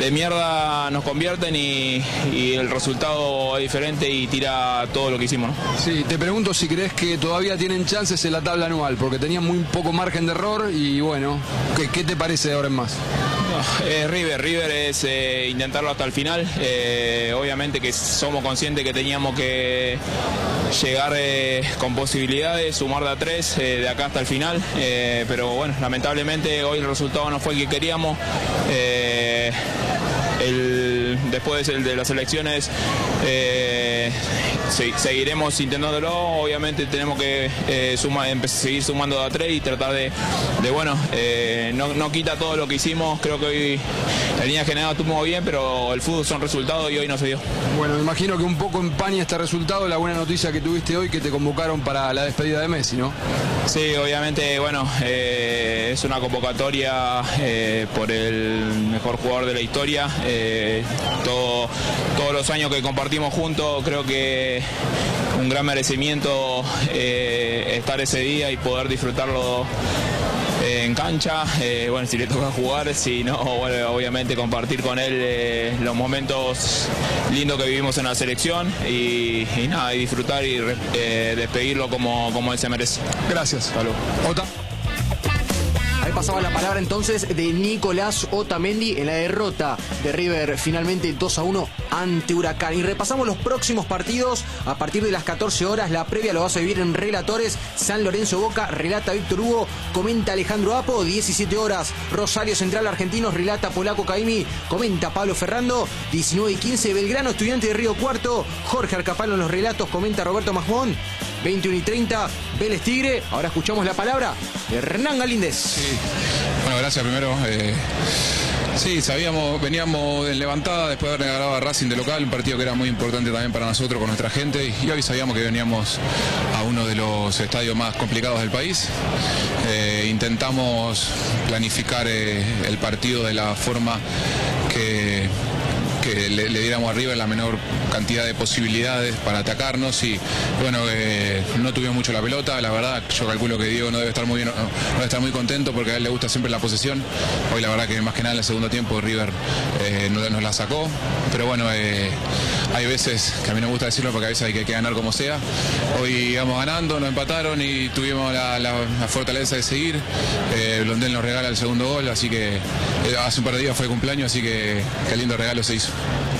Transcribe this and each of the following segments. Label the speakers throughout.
Speaker 1: de mierda nos convierten y el resultado es diferente y tira todo lo que hicimos, ¿no?
Speaker 2: Sí, te pregunto si crees que todavía tienen chances en la tabla anual, porque tenían muy poco margen de error y bueno, ¿qué te parece de ahora en más?
Speaker 1: No, River es intentarlo hasta el final. Obviamente que somos conscientes que teníamos que llegar con posibilidades, sumar de a 3 de acá hasta el final, pero bueno, lamentablemente hoy el resultado no fue el que queríamos. Después de las elecciones seguiremos intentándolo. Obviamente tenemos que seguir sumando de a 3 y tratar de bueno, no quita todo lo que hicimos. Creo que hoy la línea general estuvo bien, pero el fútbol son resultados y hoy no se dio.
Speaker 2: Bueno, me imagino que un poco empaña este resultado la buena noticia que tuviste hoy, que te convocaron para la despedida de Messi, ¿no?
Speaker 1: Sí, obviamente, bueno, es una convocatoria por el mejor jugador de la historia. Todos los años que compartimos juntos, creo que un gran merecimiento estar ese día y poder disfrutarlo en cancha. Bueno, si le toca jugar, si no, bueno, obviamente compartir con él los momentos lindos que vivimos en la selección y nada, y disfrutar y despedirlo como él se merece.
Speaker 2: Gracias. Salud. Ota.
Speaker 3: Ahí pasaba la palabra entonces de Nicolás Otamendi en la derrota de River finalmente 2-1 ante Huracán. Y repasamos los próximos partidos a partir de las 14 horas. La previa lo vas a vivir en Relatores. San Lorenzo Boca, relata Víctor Hugo, comenta Alejandro Apo. 17 horas, Rosario Central Argentinos, relata Polaco Caimi, comenta Pablo Ferrando. 19:15, Belgrano Estudiante de Río Cuarto, Jorge Arcapalo en los relatos, comenta Roberto Majmón. 21:30, Vélez Tigre. Ahora escuchamos la palabra de Hernán Galíndez.
Speaker 4: Sí. Bueno, gracias primero. Sí, veníamos en levantada después de haber ganado a Racing de local, un partido que era muy importante también para nosotros con nuestra gente, y hoy sabíamos que veníamos a uno de los estadios más complicados del país. Intentamos planificar el partido de la forma que le diéramos arriba la menor cantidad de posibilidades para atacarnos y bueno, no tuvimos mucho la pelota, la verdad. Yo calculo que Diego no debe estar muy bien, no debe estar muy contento porque a él le gusta siempre la posesión. Hoy la verdad que más que nada en el segundo tiempo River nos la sacó, pero bueno, hay veces que a mí no me gusta decirlo porque a veces hay que ganar como sea. Hoy íbamos ganando, nos empataron y tuvimos la fortaleza de seguir. Blondel nos regala el segundo gol, así que hace un par de días fue el cumpleaños, así que qué lindo regalo se hizo.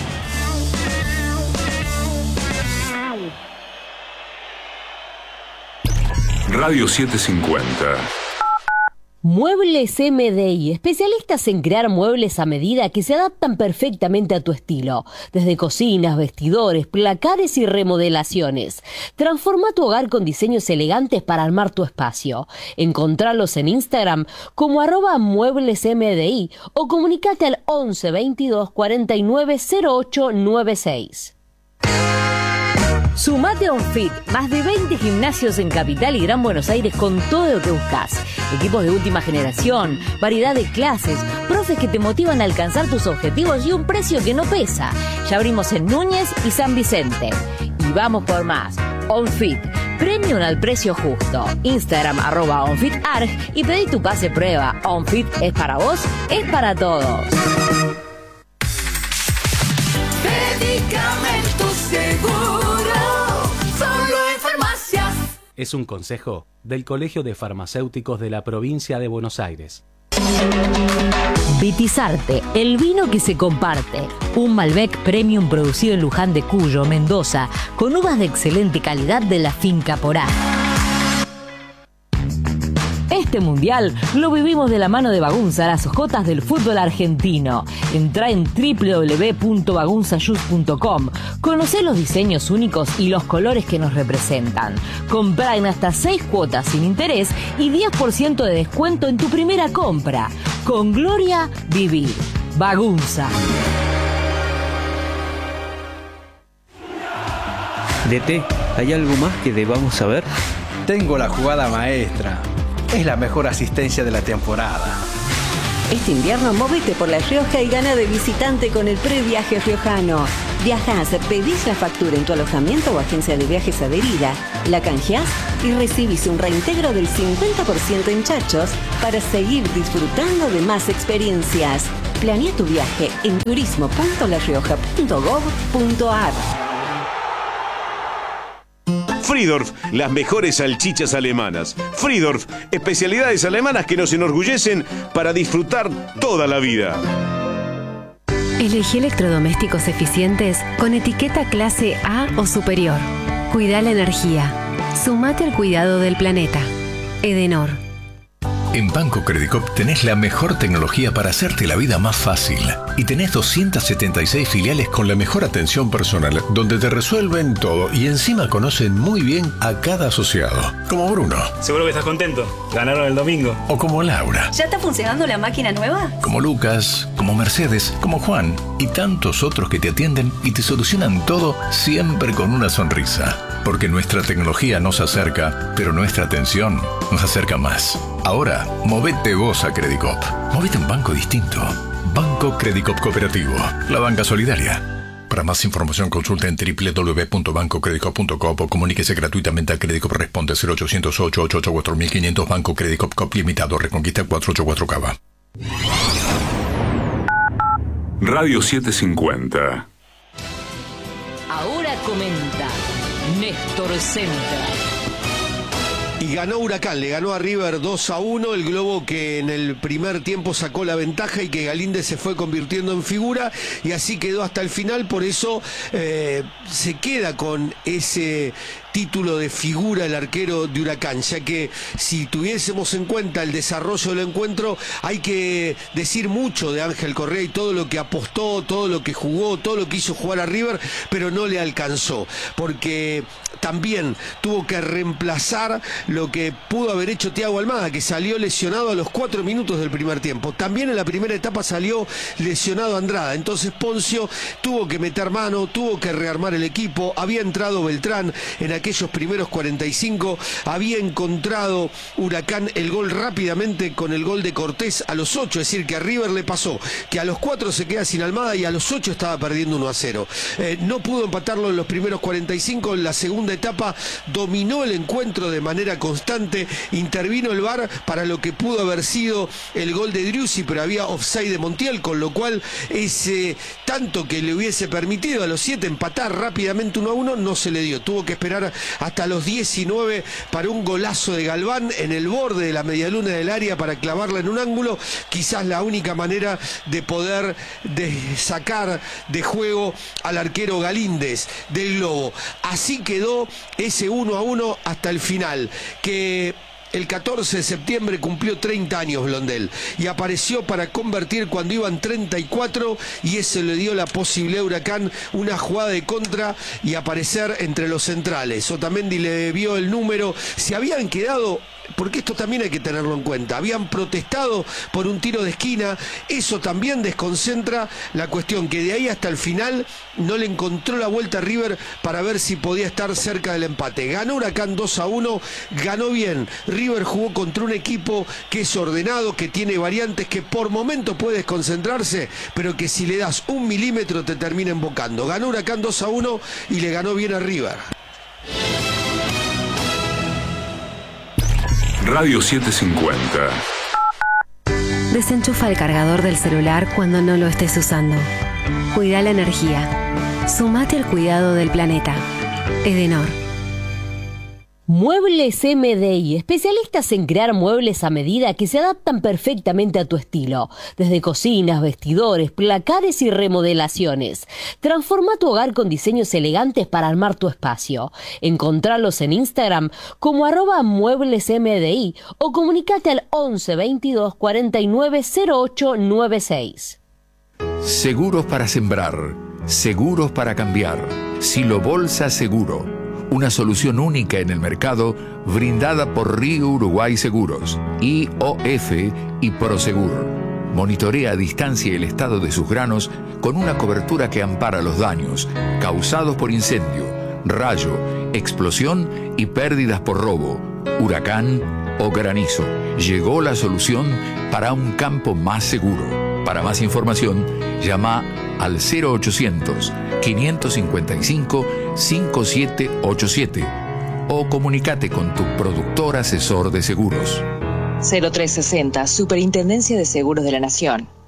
Speaker 5: Radio 750.
Speaker 6: Muebles MDI, especialistas en crear muebles a medida que se adaptan perfectamente a tu estilo, desde cocinas, vestidores, placares y remodelaciones. Transforma tu hogar con diseños elegantes para armar tu espacio. Encontralos en Instagram como @mueblesmdi o comunicate al 11 22 49 08 96. Sumate a OnFit, más de 20 gimnasios en Capital y Gran Buenos Aires con todo lo que buscas. Equipos de última generación, variedad de clases, profes que te motivan a alcanzar tus objetivos y un precio que no pesa. Ya abrimos en Núñez y San Vicente. Y vamos por más. OnFit, premium al precio justo. Instagram @OnFitArg y pedí tu pase prueba. OnFit es para vos, es para todos.
Speaker 7: Medicamentos Seguro.
Speaker 8: Es un consejo del Colegio de Farmacéuticos de la Provincia de Buenos Aires.
Speaker 6: Vitizarte, el vino que se comparte. Un Malbec Premium producido en Luján de Cuyo, Mendoza, con uvas de excelente calidad de la finca Porá. Este mundial lo vivimos de la mano de Bagunza, las hojotas del fútbol argentino. Entrá en www.bagunzayus.com. Conocé los diseños únicos y los colores que nos representan. Comprá en hasta 6 cuotas sin interés y 10% de descuento en tu primera compra. Con Gloria, vivir. Bagunza.
Speaker 9: DT, ¿hay algo más que debamos saber?
Speaker 10: Tengo la jugada maestra. Es la mejor asistencia de la temporada.
Speaker 11: Este invierno móvete por La Rioja y gana de visitante con el previaje riojano. Viajás, pedís la factura en tu alojamiento o agencia de viajes adherida, la canjeás y recibís un reintegro del 50% en chachos para seguir disfrutando de más experiencias. Planea tu viaje en turismo.larioja.gov.ar.
Speaker 7: Friedorf, las mejores salchichas alemanas. Friedorf, especialidades alemanas que nos enorgullecen para disfrutar toda la vida.
Speaker 12: Elegí electrodomésticos eficientes con etiqueta clase A o superior. Cuida la energía. Sumate al cuidado del planeta. Edenor.
Speaker 13: En Banco Credicop tenés la mejor tecnología para hacerte la vida más fácil. Y tenés 276 filiales con la mejor atención personal, donde te resuelven todo y encima conocen muy bien a cada asociado. Como Bruno.
Speaker 14: Seguro que estás contento. Ganaron el domingo.
Speaker 13: O como Laura.
Speaker 15: ¿Ya está funcionando la máquina nueva?
Speaker 13: Como Lucas, como Mercedes, como Juan y tantos otros que te atienden y te solucionan todo siempre con una sonrisa. Porque nuestra tecnología nos acerca, pero nuestra atención nos acerca más. Ahora, movete vos a Credicop. Movete a un banco distinto. Banco Credicop Cooperativo. La banca solidaria. Para más información consulta en www.bancocredicop.com o comuníquese gratuitamente a Credicop. Responde 0800-888-4500 Banco Credicop Cop Limitado. Reconquista 484 Cava.
Speaker 5: Radio 750.
Speaker 6: Ahora comenta Néstor Centra.
Speaker 16: Y ganó Huracán, le ganó a River 2-1, el Globo que en el primer tiempo sacó la ventaja y que Galíndez se fue convirtiendo en figura y así quedó hasta el final, por eso se queda con ese título de figura el arquero de Huracán, ya que si tuviésemos en cuenta el desarrollo del encuentro, hay que decir mucho de Ángel Correa y todo lo que apostó, todo lo que jugó, todo lo que hizo jugar a River, pero no le alcanzó, porque también tuvo que reemplazar lo que pudo haber hecho Thiago Almada, que salió lesionado a los 4 minutos del primer tiempo. También en la primera etapa salió lesionado Andrada, entonces Poncio tuvo que meter mano, tuvo que rearmar el equipo, había entrado Beltrán en aquellos primeros 45, había encontrado Huracán el gol rápidamente con el gol de Cortés a los 8, es decir, que a River le pasó que a los 4 se queda sin Almada y a los 8 estaba perdiendo 1-0. No pudo empatarlo en los primeros 45, en la segunda etapa dominó el encuentro de manera constante, intervino el VAR para lo que pudo haber sido el gol de Driussi, pero había offside de Montiel, con lo cual ese tanto que le hubiese permitido a los 7 empatar rápidamente 1-1 no se le dio, tuvo que esperar hasta los 19 para un golazo de Galván en el borde de la medialuna del área para clavarla en un ángulo, quizás la única manera de poder sacar de juego al arquero Galíndez del Globo. Así quedó ese 1-1 hasta el final, que el 14 de septiembre cumplió 30 años Blondel y apareció para convertir cuando iban 34 y eso le dio la posibilidad a Huracán una jugada de contra y aparecer entre los centrales. Otamendi le vio el número, se habían quedado, porque esto también hay que tenerlo en cuenta, habían protestado por un tiro de esquina, eso también desconcentra la cuestión, que de ahí hasta el final no le encontró la vuelta a River para ver si podía estar cerca del empate. Ganó Huracán 2-1, ganó bien. River jugó contra un equipo que es ordenado, que tiene variantes, que por momento puede desconcentrarse, pero que si le das 1 milímetro te termina embocando. Ganó Huracán 2-1 y le ganó bien a River.
Speaker 5: Radio 750.
Speaker 12: Desenchufa el cargador del celular cuando no lo estés usando. Cuida la energía. Sumate al cuidado del planeta. Edenor.
Speaker 6: Muebles MDI, especialistas en crear muebles a medida que se adaptan perfectamente a tu estilo, desde cocinas, vestidores, placares y remodelaciones. Transforma tu hogar con diseños elegantes para armar tu espacio. Encontralos en Instagram como @mueblesmdi o comunicate al 11 22 49 08 96.
Speaker 17: Seguros para sembrar, seguros para cambiar. Silo Bolsa Seguro. Una solución única en el mercado, brindada por Río Uruguay Seguros, IOF y Prosegur. Monitorea a distancia el estado de sus granos con una cobertura que ampara los daños causados por incendio, rayo, explosión y pérdidas por robo, huracán o granizo. Llegó la solución para un campo más seguro. Para más información, llama al 0800-555-5787 o comunícate con tu productor asesor de seguros.
Speaker 18: 0360, Superintendencia de Seguros de la Nación.